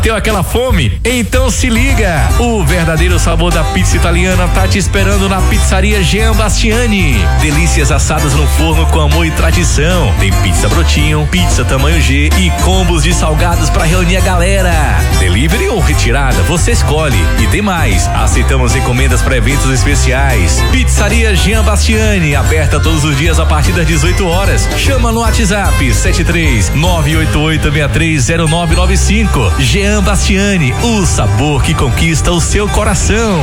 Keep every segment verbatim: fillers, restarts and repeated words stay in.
Bateu aquela fome? Então se liga! O verdadeiro sabor da pizza italiana tá te esperando na pizzaria Jean Bastiani. Delícias assadas no forno com amor e tradição. Tem pizza brotinho, pizza tamanho G e combos de salgados pra reunir a galera. Delivery ou retirada, você escolhe. E tem mais, aceitamos encomendas para eventos especiais. Pizzaria Jean Bastiani, aberta todos os dias a partir das dezoito horas. Chama no WhatsApp sete três nove oito oito seis três zero nove nove cinco. Jean Bastiani, o sabor que conquista o seu coração.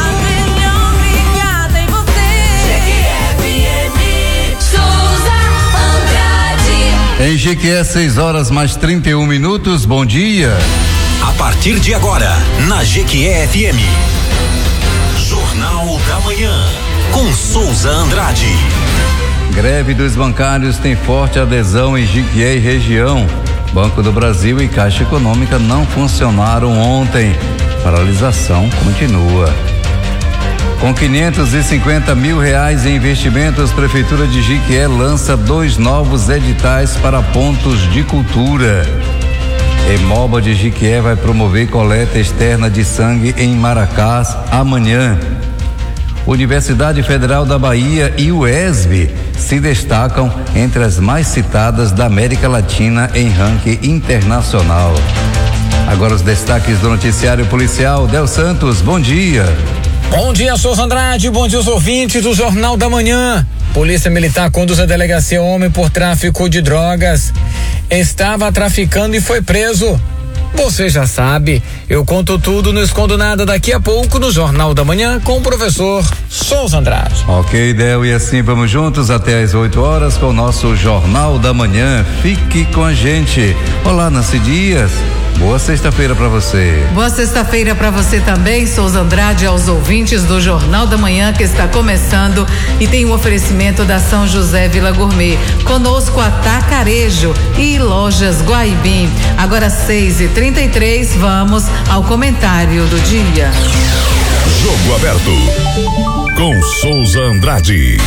Em Jequié, seis horas mais trinta e um minutos, bom dia. A partir de agora, na Jequié F M, Jornal da Manhã, com Souza Andrade. Greve dos bancários tem forte adesão em Jequié e região. Banco do Brasil e Caixa Econômica não funcionaram ontem. Paralisação continua. Com quinhentos e cinquenta mil reais em investimentos, Prefeitura de Jequié lança dois novos editais para pontos de cultura. Hemoba de Jequié vai promover coleta externa de sangue em Maracás amanhã. Universidade Federal da Bahia e o E S B se destacam entre as mais citadas da América Latina em ranking internacional. Agora os destaques do noticiário policial. Del Santos, bom dia. Bom dia, Souza Andrade, bom dia aos ouvintes do Jornal da Manhã. Polícia Militar conduz a delegacia homem por tráfico de drogas. Estava traficando e foi preso. Você já sabe, eu conto tudo, não escondo nada daqui a pouco no Jornal da Manhã com o professor Souza Andrade. Ok, Del, e assim vamos juntos até às oito horas com o nosso Jornal da Manhã. Fique com a gente. Olá, Nancy Dias. Boa sexta-feira para você. Boa sexta-feira para você também, Souza Andrade, aos ouvintes do Jornal da Manhã que está começando e tem o um oferecimento da São José Vila Gourmet. Conosco Atacarejo e Lojas Guaibim. Agora seis e trinta e três, vamos ao comentário do dia. Jogo aberto com Souza Andrade.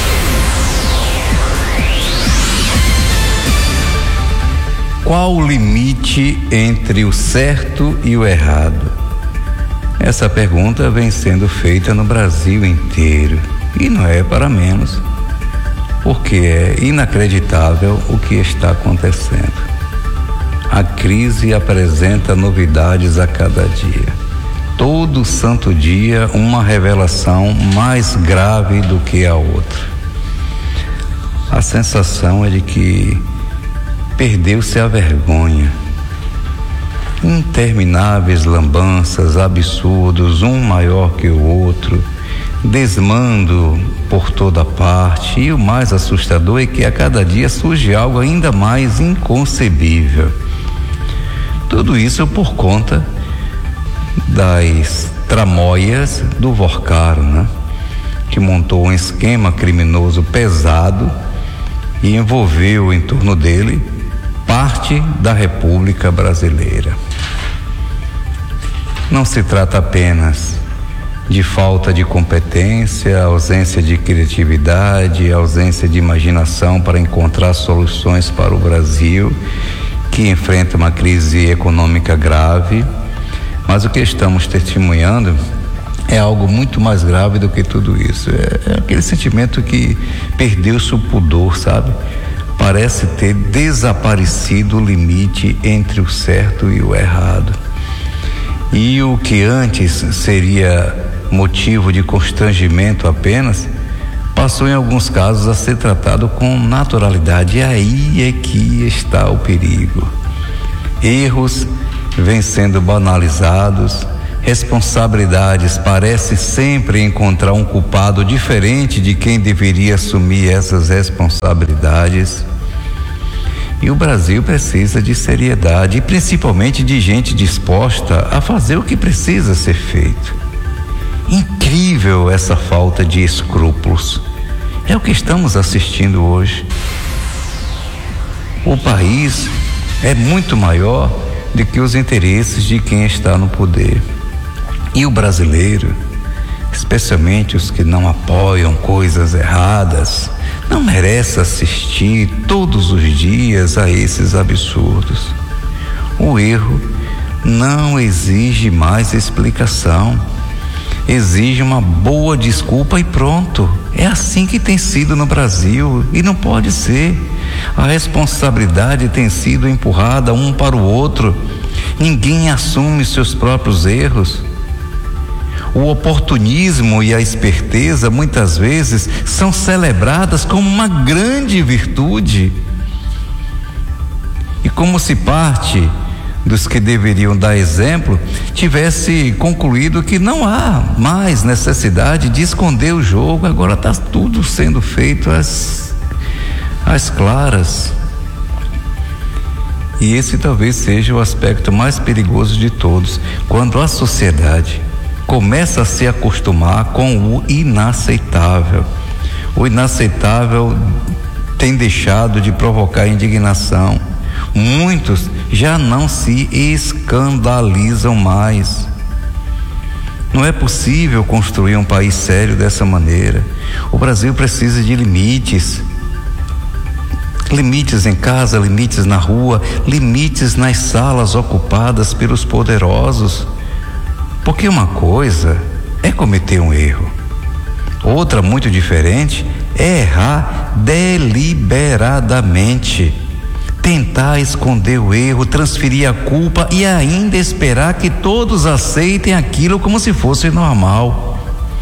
Qual o limite entre o certo e o errado? Essa pergunta vem sendo feita no Brasil inteiro e não é para menos, porque é inacreditável o que está acontecendo. A crise apresenta novidades a cada dia. Todo santo dia uma revelação mais grave do que a outra. A sensação é de que perdeu-se a vergonha. Intermináveis lambanças, absurdos, um maior que o outro, desmando por toda parte, e o mais assustador é que a cada dia surge algo ainda mais inconcebível. Tudo isso por conta das tramóias do Vorcaro, né? Que montou um esquema criminoso pesado e envolveu em torno dele parte da República Brasileira. Não se trata apenas de falta de competência, ausência de criatividade, ausência de imaginação para encontrar soluções para o Brasil, que enfrenta uma crise econômica grave, mas o que estamos testemunhando é algo muito mais grave do que tudo isso. É, é aquele sentimento que perdeu-se o pudor, sabe? Parece ter desaparecido o limite entre o certo e o errado. E o que antes seria motivo de constrangimento apenas, passou em alguns casos a ser tratado com naturalidade. E aí é que está o perigo. Erros vêm sendo banalizados, responsabilidades parecem sempre encontrar um culpado diferente de quem deveria assumir essas responsabilidades. E o Brasil precisa de seriedade e principalmente de gente disposta a fazer o que precisa ser feito. Incrível essa falta de escrúpulos. É o que estamos assistindo hoje. O país é muito maior do que os interesses de quem está no poder. E o brasileiro, especialmente os que não apoiam coisas erradas, não merece assistir todos os dias a esses absurdos. O erro não exige mais explicação. Exige uma boa desculpa e pronto. É assim que tem sido no Brasil e não pode ser. A responsabilidade tem sido empurrada um para o outro. Ninguém assume seus próprios erros. O oportunismo e a esperteza muitas vezes são celebradas como uma grande virtude. E como se parte dos que deveriam dar exemplo tivesse concluído que não há mais necessidade de esconder o jogo, agora está tudo sendo feito às, às claras. E esse talvez seja o aspecto mais perigoso de todos, quando a sociedade começa a se acostumar com o inaceitável. O inaceitável tem deixado de provocar indignação. Muitos já não se escandalizam mais. Não é possível construir um país sério dessa maneira. O Brasil precisa de limites. Limites em casa, limites na rua, limites nas salas ocupadas pelos poderosos. Porque uma coisa é cometer um erro, outra muito diferente é errar deliberadamente, tentar esconder o erro, transferir a culpa e ainda esperar que todos aceitem aquilo como se fosse normal.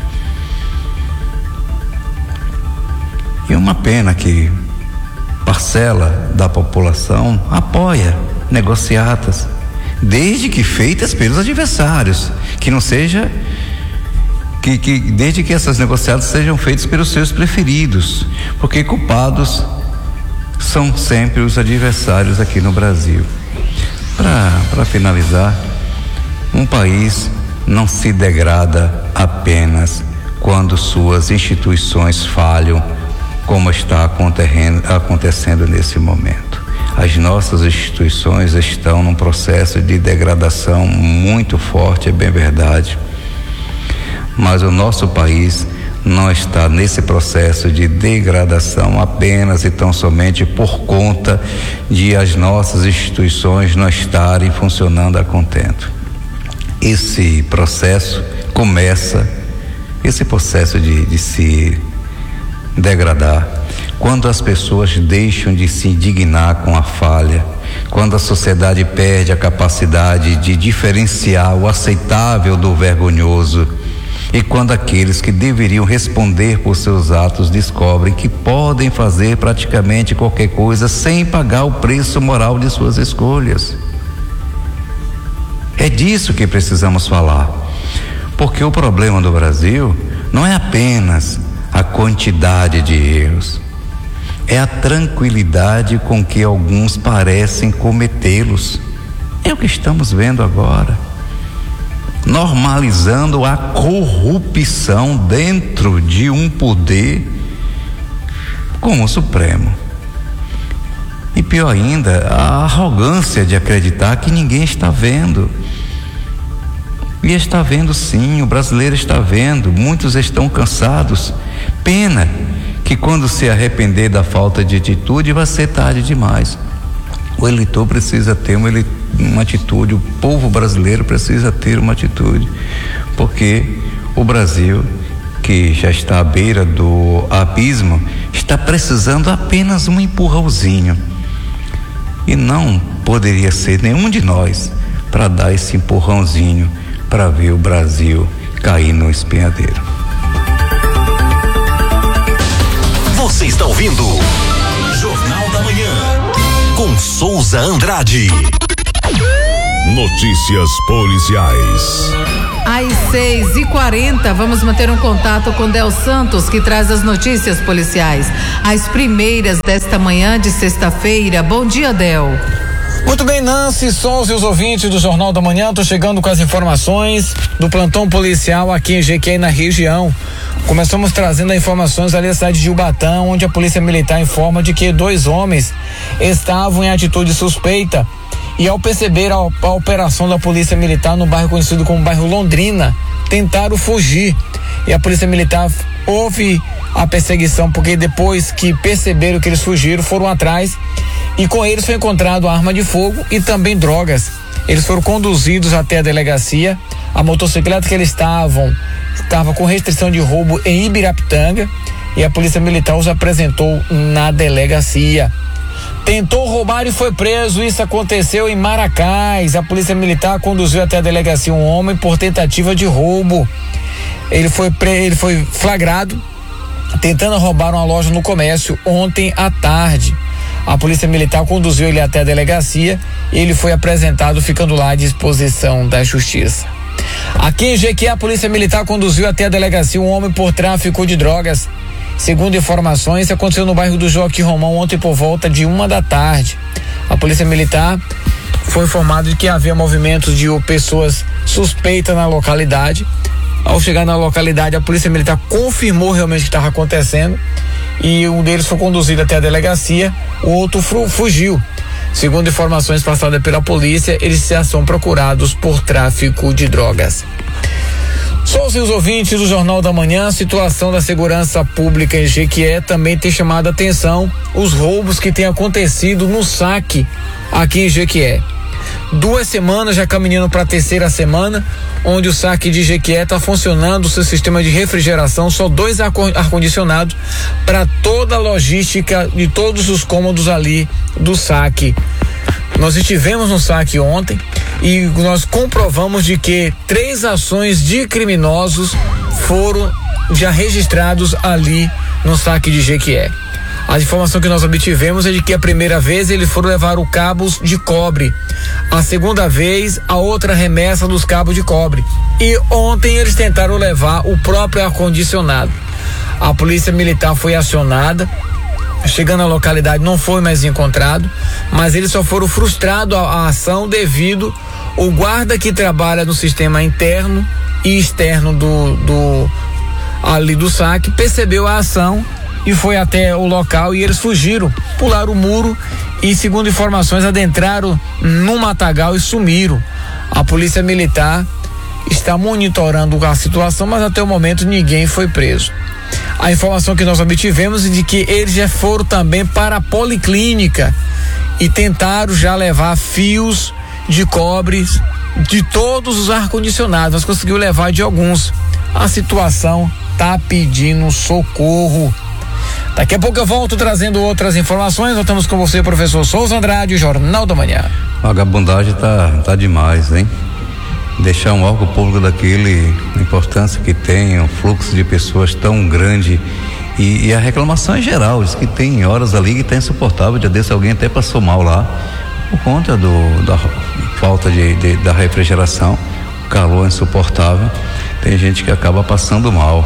E uma pena que parcela da população apoia negociatas, desde que feitas pelos adversários, que não seja que, que desde que essas negociadas sejam feitas pelos seus preferidos, porque culpados são sempre os adversários aqui no Brasil. Para finalizar, um país não se degrada apenas quando suas instituições falham, como está acontecendo nesse momento. As nossas instituições estão num processo de degradação muito forte, é bem verdade. Mas o nosso país não está nesse processo de degradação apenas e tão somente por conta de as nossas instituições não estarem funcionando a contento. Esse processo começa, esse processo de, de se degradar, quando as pessoas deixam de se indignar com a falha, quando a sociedade perde a capacidade de diferenciar o aceitável do vergonhoso, e quando aqueles que deveriam responder por seus atos descobrem que podem fazer praticamente qualquer coisa sem pagar o preço moral de suas escolhas. É disso que precisamos falar, porque o problema do Brasil não é apenas a quantidade de erros, é a tranquilidade com que alguns parecem cometê-los. É o que estamos vendo agora, normalizando a corrupção dentro de um poder como o Supremo. E pior ainda, a arrogância de acreditar que ninguém está vendo. E está vendo sim, o brasileiro está vendo, muitos estão cansados. Pena que quando se arrepender da falta de atitude vai ser tarde demais. O eleitor precisa ter uma, uma atitude, o povo brasileiro precisa ter uma atitude, porque o Brasil, que já está à beira do abismo, está precisando apenas um empurrãozinho, e não poderia ser nenhum de nós para dar esse empurrãozinho para ver o Brasil cair no espinhadeiro. Você está ouvindo Jornal da Manhã com Souza Andrade. Notícias policiais. Às seis e quarenta, vamos manter um contato com Del Santos, que traz as notícias policiais, as primeiras desta manhã de sexta-feira. Bom dia, Del. Muito bem, Nancy, Souza e os ouvintes do Jornal da Manhã, tô chegando com as informações do plantão policial aqui em Jequié, na região. Começamos trazendo as informações ali da cidade de Ubatã, onde a polícia militar informa de que dois homens estavam em atitude suspeita, e ao perceber a, a operação da polícia militar no bairro conhecido como bairro Londrina, tentaram fugir, e a polícia militar houve a perseguição, porque depois que perceberam que eles fugiram, foram atrás, e com eles foi encontrado arma de fogo e também drogas. Eles foram conduzidos até a delegacia. A motocicleta que eles estavam estava com restrição de roubo em Ibirapitanga e a polícia militar os apresentou na delegacia. Tentou roubar e foi preso. Isso aconteceu em Maracás. A polícia militar conduziu até a delegacia um homem por tentativa de roubo. Ele foi, pre... ele foi flagrado tentando roubar uma loja no comércio ontem à tarde. A polícia militar conduziu ele até a delegacia e ele foi apresentado, ficando lá à disposição da justiça. Aqui em Jequié, a polícia militar conduziu até a delegacia um homem por tráfico de drogas. Segundo informações, aconteceu no bairro do Joaquim Romão ontem por volta de uma da tarde. A polícia militar foi informado de que havia movimentos de pessoas suspeitas na localidade. Ao chegar na localidade, a polícia militar confirmou realmente o que estava acontecendo e um deles foi conduzido até a delegacia, o outro fugiu. Segundo informações passadas pela polícia, eles já são procurados por tráfico de drogas. Só os seus ouvintes do Jornal da Manhã, a situação da segurança pública em Jequié também tem chamado a atenção os roubos que têm acontecido no saque aqui em Jequié. Duas semanas já caminhando para a terceira semana, onde o saque de Jequié está funcionando o seu sistema de refrigeração, só dois ar-condicionados para toda a logística de todos os cômodos ali do saque. Nós estivemos no saque ontem e nós comprovamos de que três ações de criminosos foram já registrados ali no saque de Jequié. A informação que nós obtivemos é de que a primeira vez eles foram levar o cabos de cobre. A segunda vez, a outra remessa dos cabos de cobre. E ontem eles tentaram levar o próprio ar-condicionado. A polícia militar foi acionada. Chegando à localidade, não foi mais encontrado, mas eles só foram frustrados a, a ação devido o guarda que trabalha no sistema interno e externo do, do ali do saque percebeu a ação e foi até o local e eles fugiram, pularam o muro e, segundo informações, adentraram no matagal e sumiram. A polícia militar está monitorando a situação, mas até o momento ninguém foi preso. A informação que nós obtivemos é de que eles já foram também para a policlínica e tentaram já levar fios de cobre de todos os ar-condicionados, mas conseguiu levar de alguns. A situação tá pedindo socorro. Daqui a pouco eu volto trazendo outras informações. Voltamos com você, professor Souza Andrade, Jornal da Manhã. A vagabundagem tá, tá demais, hein? Deixar um órgão público daquele, a importância que tem, um fluxo de pessoas tão grande e, e a reclamação é geral, diz que tem horas ali que tá insuportável, já desse alguém até passou mal lá por conta do, da falta de, de, da refrigeração, o calor é insuportável, tem gente que acaba passando mal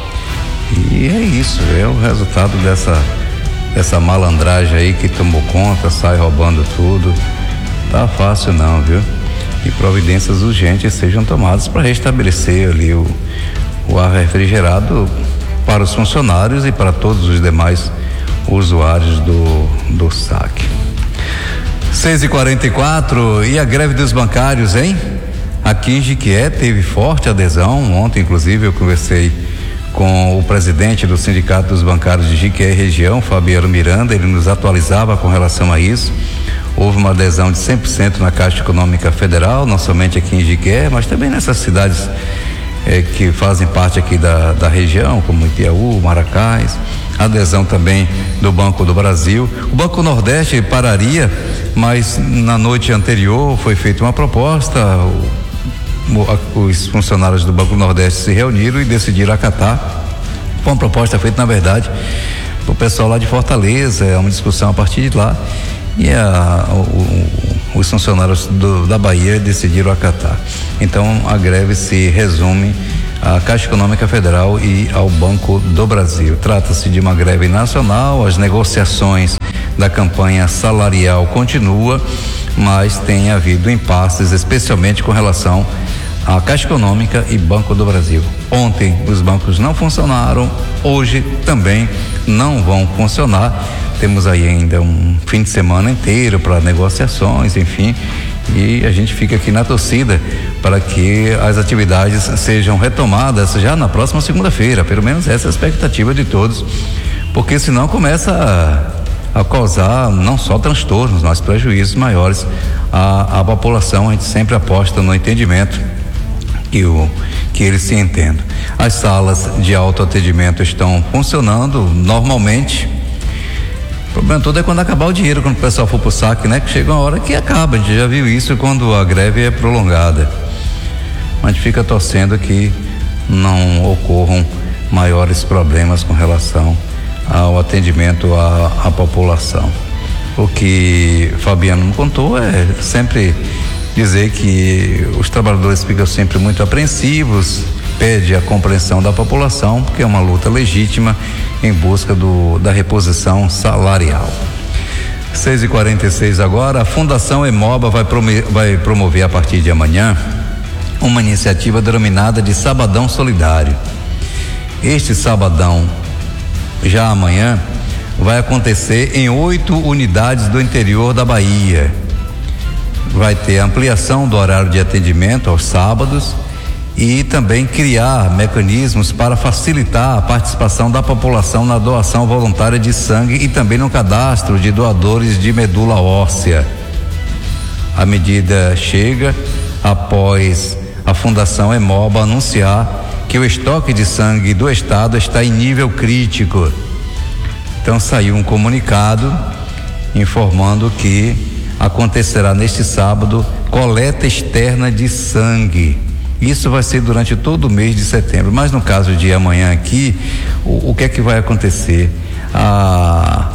e é isso, é o resultado dessa, dessa malandragem aí que tomou conta, sai roubando tudo, tá fácil não, viu? E providências urgentes sejam tomadas para restabelecer ali o, o ar refrigerado para os funcionários e para todos os demais usuários do, do saque. seis e quarenta e quatro, e a greve dos bancários, hein? Aqui em Jequié teve forte adesão. Ontem, inclusive, eu conversei com o presidente do Sindicato dos Bancários de Jequié e região, Fabiano Miranda, ele nos atualizava com relação a isso. Houve uma adesão de cem por cento na Caixa Econômica Federal, não somente aqui em Jequié, mas também nessas cidades eh, que fazem parte aqui da, da região, como Ipiaú, Maracás. Adesão também do Banco do Brasil. O Banco Nordeste pararia, mas na noite anterior foi feita uma proposta, o, o, os funcionários do Banco Nordeste se reuniram e decidiram acatar. Foi uma proposta feita, na verdade, o pessoal lá de Fortaleza, é uma discussão a partir de lá. E a, o, o, os funcionários do, da Bahia decidiram acatar. Então a greve se resume à Caixa Econômica Federal e ao Banco do Brasil. Trata-se de uma greve nacional, as negociações da campanha salarial continuam, mas tem havido impasses, especialmente com relação à Caixa Econômica e Banco do Brasil. Ontem os bancos não funcionaram, hoje também não vão funcionar. Temos aí ainda um fim de semana inteiro para negociações, enfim, e a gente fica aqui na torcida para que as atividades sejam retomadas já na próxima segunda-feira, pelo menos essa é a expectativa de todos, porque senão começa a causar não só transtornos, mas prejuízos maiores à, à população. A gente sempre aposta no entendimento que, o, que eles se entendam. As salas de autoatendimento estão funcionando normalmente. O problema todo é quando acabar o dinheiro, quando o pessoal for pro saque, né? Que chega uma hora que acaba. A gente já viu isso quando a greve é prolongada. A gente fica torcendo que não ocorram maiores problemas com relação ao atendimento à, à população. O que Fabiano me contou é sempre dizer que os trabalhadores ficam sempre muito apreensivos, pede a compreensão da população, porque é uma luta legítima em busca do, da reposição salarial. seis e quarenta e seis agora, a Fundação Emoba vai, promover, vai promover a partir de amanhã uma iniciativa denominada de Sabadão Solidário. Este sabadão, já amanhã, vai acontecer em oito unidades do interior da Bahia. Vai ter ampliação do horário de atendimento aos sábados e também criar mecanismos para facilitar a participação da população na doação voluntária de sangue e também no cadastro de doadores de medula óssea. A medida chega após a Fundação Emoba anunciar que o estoque de sangue do estado está em nível crítico. Então saiu um comunicado informando que acontecerá neste sábado coleta externa de sangue. Isso vai ser durante todo o mês de setembro, mas no caso de amanhã aqui, o, o que é que vai acontecer? A,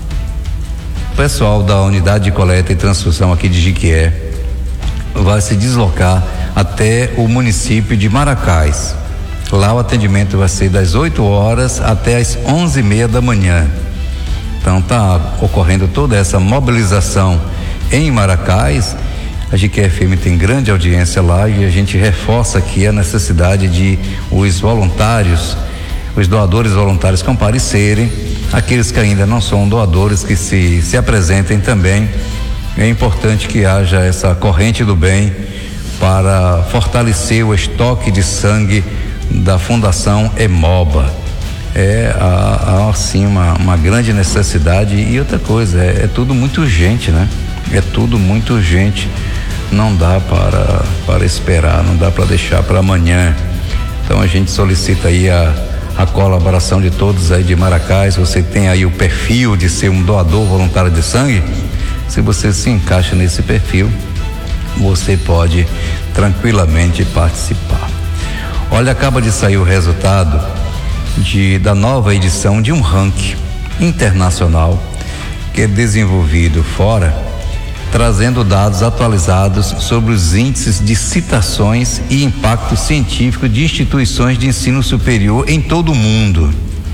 o pessoal da unidade de coleta e transfusão aqui de Jiquié vai se deslocar até o município de Maracás. Lá o atendimento vai ser das oito horas até as onze e meia da manhã. Então está ocorrendo toda essa mobilização em Maracás. A G Q F M tem grande audiência lá e a gente reforça aqui a necessidade de os voluntários, os doadores voluntários comparecerem, aqueles que ainda não são doadores que se, se apresentem também. É importante que haja essa corrente do bem para fortalecer o estoque de sangue da Fundação Emoba. É há, há assim uma, uma grande necessidade. E outra coisa, é, é tudo muito urgente, né? É tudo muito urgente, não dá para, para esperar, não dá para deixar para amanhã. Então a gente solicita aí a, a colaboração de todos aí de Maracás. Você tem aí o perfil de ser um doador voluntário de sangue, se você se encaixa nesse perfil, você pode tranquilamente participar. Olha, acaba de sair o resultado de, da nova edição de um ranking internacional que é desenvolvido fora, trazendo dados atualizados sobre os índices de citações e impacto científico de instituições de ensino superior em todo o mundo.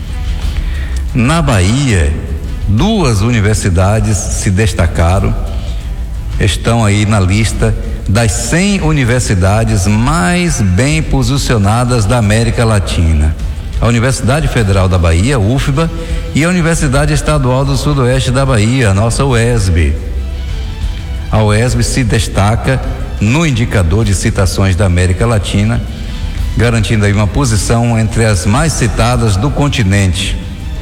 Na Bahia, duas universidades se destacaram, estão aí na lista das cem universidades mais bem posicionadas da América Latina. A Universidade Federal da Bahia, U F B A, e a Universidade Estadual do Sudoeste da Bahia, a nossa U E S B. A U E S B se destaca no indicador de citações da América Latina, garantindo aí uma posição entre as mais citadas do continente.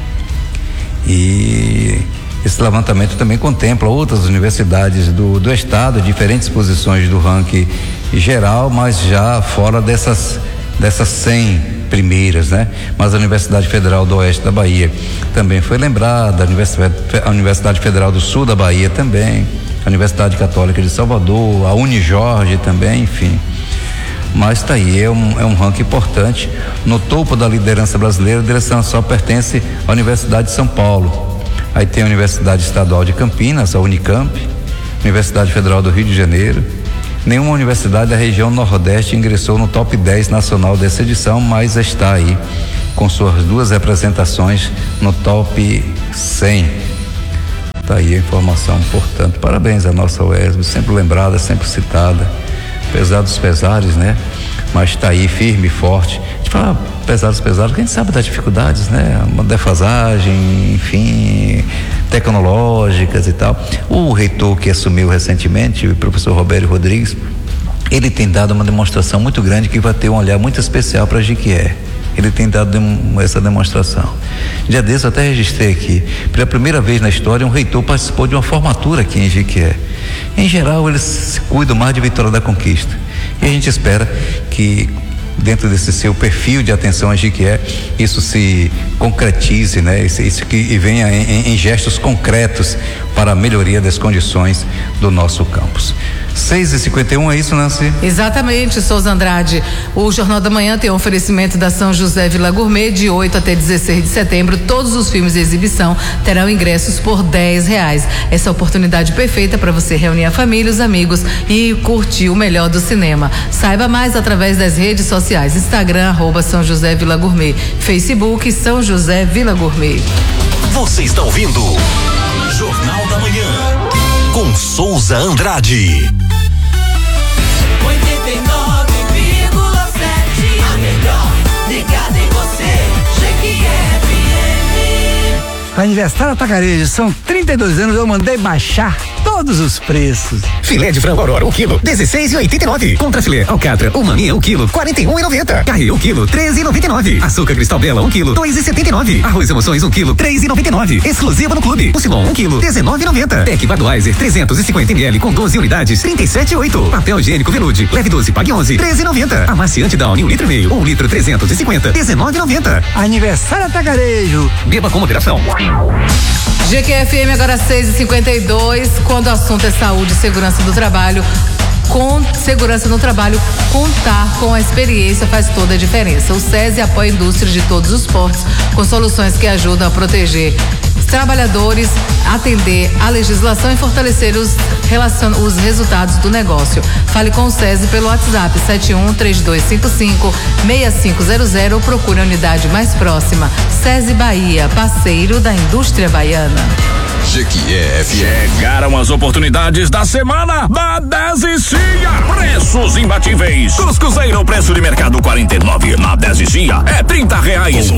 E esse levantamento também contempla outras universidades do, do estado, diferentes posições do ranking geral, mas já fora dessas, dessas cem primeiras, né? Mas a Universidade Federal do Oeste da Bahia também foi lembrada, a Universidade, a Universidade Federal do Sul da Bahia também, a Universidade Católica de Salvador, a Unijorge também, enfim. Mas tá aí, é um, é um ranking importante. No topo da liderança brasileira, a direção só pertence à Universidade de São Paulo. Aí tem a Universidade Estadual de Campinas, a Unicamp, Universidade Federal do Rio de Janeiro. Nenhuma universidade da região Nordeste ingressou no top dez nacional dessa edição, mas está aí com suas duas representações no top cem. Tá aí a informação, portanto, parabéns à nossa U E S B, sempre lembrada, sempre citada, apesar dos pesares, né? Mas está aí firme e forte. A gente fala apesar dos pesares, porque a gente sabe das dificuldades, né? Uma defasagem, enfim, tecnológicas e tal. O reitor que assumiu recentemente, o professor Roberto Rodrigues, ele tem dado uma demonstração muito grande que vai ter um olhar muito especial para a Jiquié. ele tem dado dem- essa demonstração. Dia desses eu até registrei aqui, pela primeira vez na história, um reitor participou de uma formatura aqui em Jequié. Em geral, eles se cuidam mais de Vitória da Conquista. E a gente espera que, dentro desse seu perfil de atenção a Jequié, isso se concretize, né? Isso, isso que e venha em, em gestos concretos para a melhoria das condições do nosso campus. seis e cinquenta e um, é isso, Nancy? Exatamente, Souza Andrade. O Jornal da Manhã tem um oferecimento da São José Vila Gourmet, de oito até dezesseis de setembro. Todos os filmes de exibição terão ingressos por dez reais. Essa é a oportunidade perfeita para você reunir a família, os amigos e curtir o melhor do cinema. Saiba mais através das redes sociais: Instagram, arroba São José Vila Gourmet, Facebook São José Vila Gourmet. Você está ouvindo Jornal da Manhã com Souza Andrade. oitenta e nove vírgula sete, a melhor ligada em você, Jequié F M. Aniversário Atacarejo, são trinta e dois anos, eu mandei baixar todos os preços. Filé de frango Aurora, o quilo, dezesseis e oitenta e nove. Contra filé alcatra ou maminha, o quilo, quarenta e um e noventa. Carré, o quilo, treze e noventa e nove. Açúcar Cristal Bela, um quilo, dois e setenta e nove. Arroz Emoções, um quilo, três e noventa e nove. Exclusiva no clube. Mucilon, um quilo, dezenove e noventa. Tec Budweiser, trezentos e cinquenta mililitros com doze unidades, trinta e sete e oito. Papel higiênico Velude, leve doze, pague onze, treze e noventa. Amaciante Downy, um litro e meio, um litro trezentos e cinquenta, dezenove e noventa. Aniversário Atacarejo. Beba com moderação. G Q F M agora seis e cinquenta e dois, quando o assunto é saúde e segurança do trabalho. Com segurança no trabalho, contar com a experiência faz toda a diferença. O SESI apoia a indústria de todos os portos com soluções que ajudam a proteger os trabalhadores, atender a legislação e fortalecer os, relacion... os resultados do negócio. Fale com o SESI pelo WhatsApp sete um três dois cinco cinco seis cinco zero zero ou procure a unidade mais próxima. SESI Bahia, parceiro da indústria baiana. Jequié F M. Chegaram as oportunidades da semana da Desicia. Preços imbatíveis. Cuscuzeiro, preço de mercado quarenta e nove. Na Desicia é trinta reais.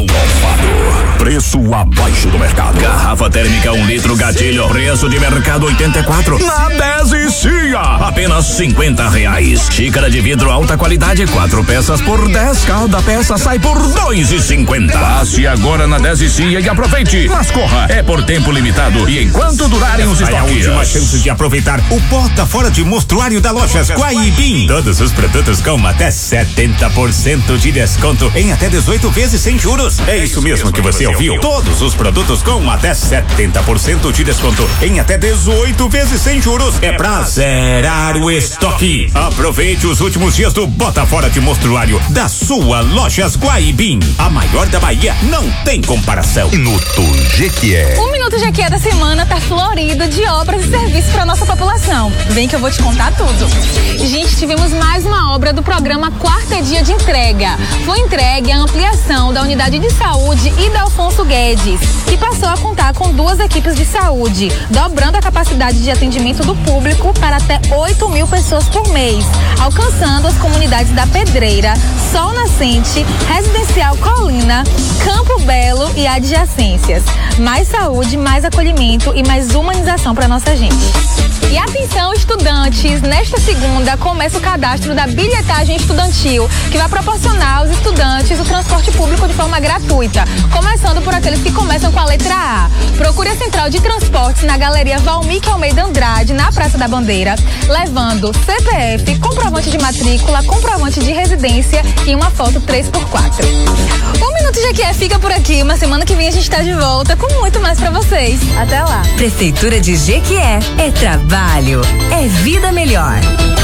Preço abaixo do mercado. Garrafa térmica um litro gatilho. Preço de mercado oitenta e quatro. Na Desicia apenas cinquenta reais. Xícara de vidro alta qualidade, quatro peças por dez. Cada peça sai por dois e cinquenta. Passe agora na Desicia e aproveite. Mas corra, é por tempo limitado e enquanto durarem os estoques. É a última chance de aproveitar o Bota Fora de Mostruário da Lojas Guaibim. Todos os produtos com até setenta por cento de desconto em até dezoito vezes sem juros. É isso mesmo que você ouviu. Todos os produtos com até setenta por cento de desconto em até dezoito vezes sem juros. É pra zerar o estoque. Aproveite os últimos dias do Bota Fora de Mostruário da sua Lojas Guaibim. A maior da Bahia, não tem comparação. Minuto Jequié. Um Minuto Jequié da semana tá florido de obras e serviços para nossa população. Vem que eu vou te contar tudo. Gente, tivemos mais uma obra do programa Quarta Dia de Entrega. Foi entregue a ampliação da unidade de saúde e da Alfonso Guedes, que passou a contar com duas equipes de saúde, dobrando a capacidade de atendimento do público para até oito mil pessoas por mês, alcançando as comunidades da Pedreira, Sol Nascente, Residencial Colina, Campo Belo e adjacências. Mais saúde, mais acolhimento e mais humanização para nossa gente. E atenção, estudantes, nesta segunda começa o cadastro da bilhetagem estudantil, que vai proporcionar aos estudantes o transporte público de forma gratuita, começando por aqueles que começam com a letra A. Procure a central de transportes na Galeria Valmir Almeida Andrade, na Praça da Bandeira, levando C P F, comprovante de matrícula, comprovante de residência e uma foto três por quatro. Um Minuto Jequié fica por aqui, mas semana que vem a gente está de volta com muito mais para vocês. Até lá. Prefeitura de Jequié, é trabalho, é vida melhor.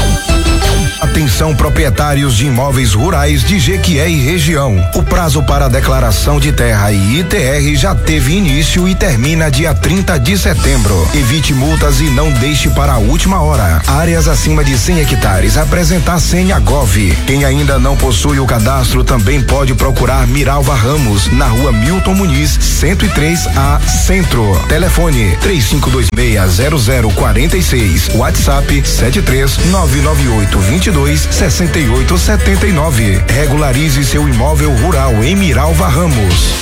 Atenção, proprietários de imóveis rurais de Jequié e região. O prazo para a declaração de terra e I T R já teve início e termina dia trinta de setembro. Evite multas e não deixe para a última hora. Áreas acima de cem hectares, apresentar senha Gov. Quem ainda não possui o cadastro também pode procurar Miralva Ramos, na rua Milton Muniz, cento e três A, Centro. Telefone três cinco dois seis zero zero quatro seis. WhatsApp sete três nove nove oito dois dois seis oito sete nove. Regularize seu imóvel rural em Miralva Ramos.